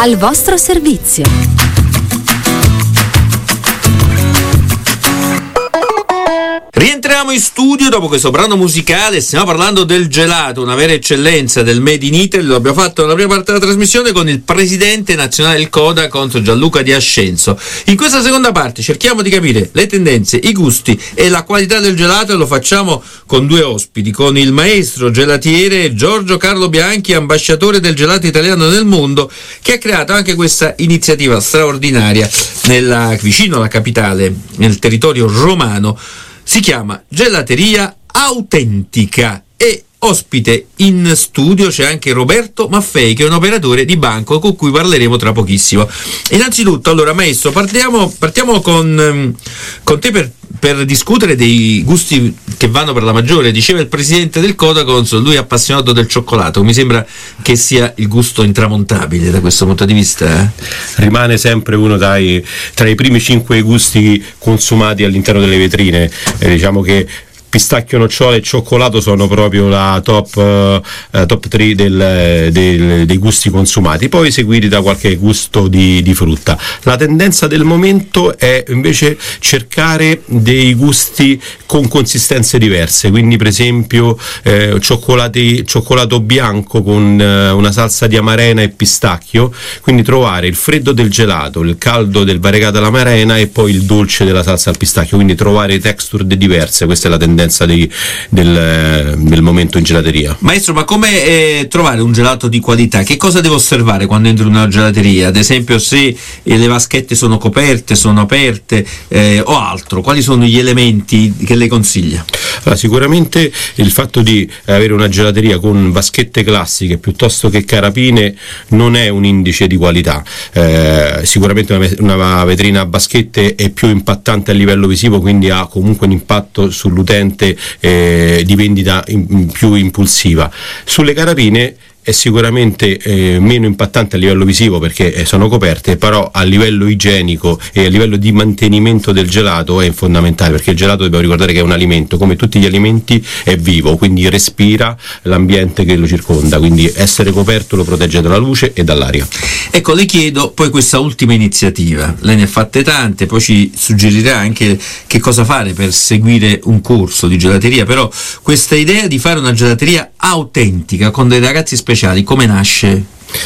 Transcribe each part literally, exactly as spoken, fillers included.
al vostro servizio. Rientriamo in studio dopo questo brano musicale. Stiamo parlando del gelato, una vera eccellenza del Made in Italy. Lo abbiamo fatto nella prima parte della trasmissione con il presidente nazionale del Codacons, Gianluca Di Ascenzo. In questa seconda parte cerchiamo di capire le tendenze, i gusti e la qualità del gelato, e lo facciamo con due ospiti, con il maestro gelatiere Giorgio Carlo Bianchi, ambasciatore del gelato italiano nel mondo, che ha creato anche questa iniziativa straordinaria nella, vicino alla capitale, nel territorio romano. Si chiama Gelateria Autentica, e ospite in studio c'è anche Roberto Maffei, che è un operatore di banco con cui parleremo tra pochissimo. Innanzitutto, allora maestro, partiamo, partiamo con, con te per, per discutere dei gusti che vanno per la maggiore. Diceva il presidente del Codacons, lui è appassionato del cioccolato. Mi sembra che sia il gusto intramontabile da questo punto di vista. Eh? Rimane sempre uno dai, tra i primi cinque gusti consumati all'interno delle vetrine. Eh, diciamo che pistacchio, nocciola e cioccolato sono proprio la top uh, top tre del, del, dei gusti consumati, poi seguiti da qualche gusto di, di frutta. La tendenza del momento è invece cercare dei gusti con consistenze diverse, quindi per esempio eh, cioccolati, cioccolato bianco con eh, una salsa di amarena e pistacchio, quindi trovare il freddo del gelato, il caldo del variegato all'amarena e poi il dolce della salsa al pistacchio, quindi trovare texture diverse. Questa è la tendenza Di, del, del momento in gelateria. Maestro, ma come eh, trovare un gelato di qualità? Che cosa devo osservare quando entro in una gelateria? Ad esempio, se eh, le vaschette sono coperte, sono aperte eh, o altro, quali sono gli elementi che lei consiglia? Allora, sicuramente il fatto di avere una gelateria con vaschette classiche piuttosto che carapine non è un indice di qualità. Eh, sicuramente una, una vetrina a vaschette è più impattante a livello visivo, quindi ha comunque un impatto sull'utente Eh, di vendita in, in più impulsiva. Sulle carapine è sicuramente eh, meno impattante a livello visivo perché eh, sono coperte, però a livello igienico e a livello di mantenimento del gelato è fondamentale, perché il gelato dobbiamo ricordare che è un alimento, come tutti gli alimenti è vivo, quindi respira l'ambiente che lo circonda, quindi essere coperto lo protegge dalla luce e dall'aria. Ecco, le chiedo poi questa ultima iniziativa, lei ne ha fatte tante, poi ci suggerirà anche che cosa fare per seguire un corso di gelateria, però questa idea di fare una gelateria autentica con dei ragazzi speciali, come nasce?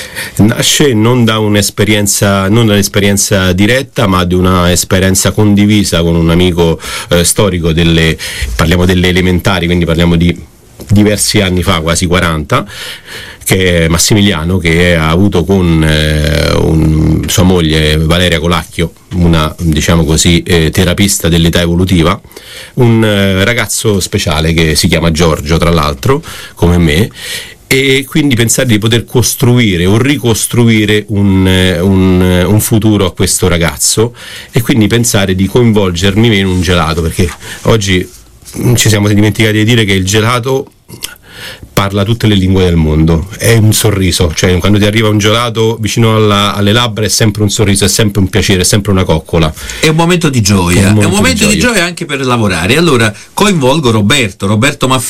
Nasce non da un'esperienza, non da un'esperienza diretta, ma di una esperienza condivisa con un amico eh, storico delle, parliamo delle elementari, quindi parliamo di diversi anni fa, quasi quaranta, che è Massimiliano, che ha avuto con eh, un, sua moglie Valeria Colacchio, una diciamo così eh, terapista dell'età evolutiva, un eh, ragazzo speciale che si chiama Giorgio, tra l'altro, come me, e quindi pensare di poter costruire o ricostruire un, un, un futuro a questo ragazzo, e quindi pensare di coinvolgermi in un gelato, perché oggi ci siamo dimenticati di dire che il gelato parla tutte le lingue del mondo, è un sorriso, cioè quando ti arriva un gelato vicino alla, alle labbra è sempre un sorriso, è sempre un piacere, è sempre una coccola, è un momento di gioia, è un momento, è un momento di, gioia. di gioia anche per lavorare. Allora coinvolgo Roberto Roberto Maffei,